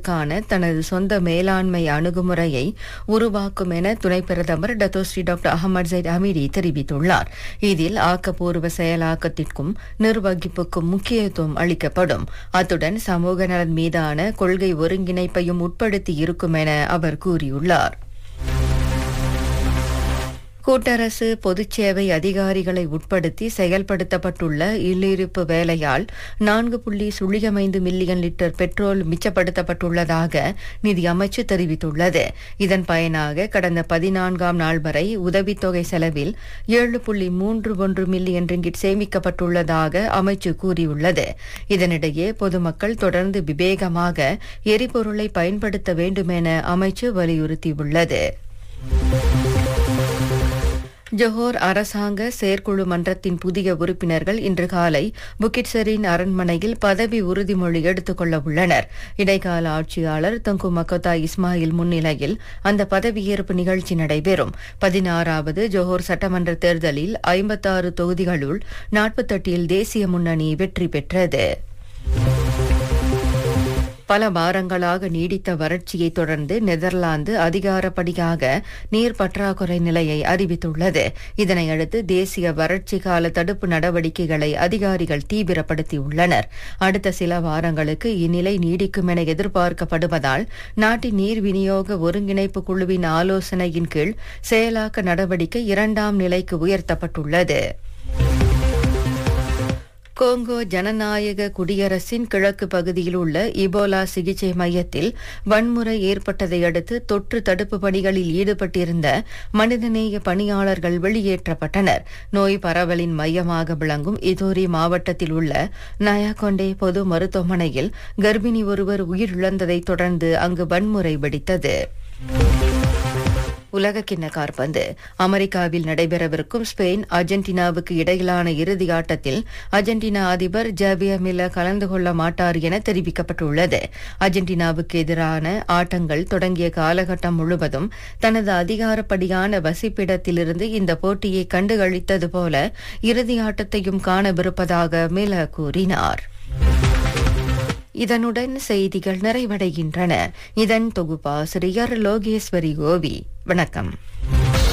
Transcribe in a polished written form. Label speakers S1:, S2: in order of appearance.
S1: வளர்ச்சிக்கான தனது சொந்த மேலாண்மை அணுகுமுறையை உருவாக்கும் என துணை பிரதமர் Datuk Seri doctor Ahmed Zaid Hamidi தெரிவித்துள்ளார். இதில் ஆக்கப்பூர்வ செயலாக்கத்திற்கும் நிர்வகிப்புக்கும் முக்கியத்துவம் அளிக்கப்படும். அத்துடன் சமூக நலன் மீதான கொள்கை ஒருங்கிணைப்பையும் உட்படுத்தி இருக்கும் என அவர் கூறியுள்ளார். கூட்டரசு பொதுச்சேவை அதிகாரிகளை உட்படுத்தி செயல்படுத்தப்பட்டுள்ள இல்லிருப்பு வேலையால் 4.05 மில்லியன் லிட்டர் பெட்ரோல் மிச்சப்படுத்தப்பட்டுள்ளதாக நிதி அமைச்சு தெரிவித்துள்ளது. இதன் பயனாக கடந்த 14ஆம் நாள் வரை உதவித்தொகை செலவில் 7.31 மில்லியன் ரிங்கிட் சேமிக்கப்பட்டுள்ளதாக அமைச்சு கூறியுள்ளது. இதனிடையே பொதுமக்கள் தொடர்ந்து விவேகமாக எரிபொருளை பயன்படுத்த வேண்டும் என அமைச்சு வலியுறுத்தியுள்ளது. ஜொஹோர் அரசாங்க செயற்குழு மன்றத்தின் புதிய உறுப்பினர்கள் இன்று காலை புக்கிட்சரின் அரண்மனையில் பதவி உறுதிமொழி எடுத்துக் கொள்ள உள்ளனர். இடைக்கால ஆட்சியாளர் தங்கு மக்கோத்தா இஸ்மாயில் முன்னிலையில் அந்த பதவியேற்பு நிகழ்ச்சி நடைபெறும். 16வது ஜொஹோர் சட்டமன்ற தேர்தலில் 56 தொகுதிகளுள் 48இல் தேசிய முன்னணி வெற்றி பெற்றது. பல வாரங்களாக நீடித்த வறட்சியை தொடர்ந்து நெதர்லாந்து அதிகாரப்படியாக நீர் பற்றாக்குறை நிலையை அறிவித்துள்ளது. இதனையடுத்து தேசிய வறட்சி கால தடுப்பு நடவடிக்கைகளை அதிகாரிகள் தீவிரப்படுத்தியுள்ளனர். அடுத்த சில வாரங்களுக்கு இந்நிலை நீடிக்கும் என எதிர்பார்க்கப்படுவதால் நாட்டின் நீர் விநியோக ஒருங்கிணைப்பு குழுவின் ஆலோசனையின் கீழ் செயலாக்க நடவடிக்கை 2ஆம் நிலைக்கு உயர்த்தப்பட்டுள்ளது. கோங்கோ ஜனநாயக குடியரசின் கிழக்கு பகுதியில் உள்ள இபோலா சிகிச்சை மையத்தில் வன்முறை ஏற்பட்டதை அடுத்து தொற்று தடுப்பு பணிகளில் ஈடுபட்டிருந்த மனிதநேய பணியாளர்கள் வெளியேற்றப்பட்டனர். நோய் பரவலின் மையமாக விளங்கும் இதோரி மாவட்டத்தில் உள்ள நயாகொண்டே பொது மருத்துவமனையில் கர்ப்பிணி ஒருவர் உயிரிழந்ததைத் தொடர்ந்து அங்கு வன்முறை வெடித்தது. உலகக்கிண்ண காற்பந்து அமெரிக்காவில் நடைபெறவிருக்கும் ஸ்பெயின் அர்ஜென்டினாவுக்கு இடையிலான இறுதி ஆட்டத்தில் அர்ஜென்டினா அதிபர் ஜாவியர் மில்லர் கலந்து கொள்ள மாட்டார் என தெரிவிக்கப்பட்டுள்ளது. அர்ஜென்டினாவுக்கு எதிரான ஆட்டங்கள் தொடங்கிய காலகட்டம் முழுவதும் தனது அதிகாரப்படியான வசிப்பிடத்திலிருந்து இந்த போட்டியை கண்டுகளித்தது போல இறுதி ஆட்டத்தையும் காணவிருப்பதாக மில்லர் கூறினார். இதனுடன் செய்திகள் நிறைவடைகின்றன. இதன் தொகுப்பாசிரியர் லோகேஸ்வரி கோவி. வணக்கம்.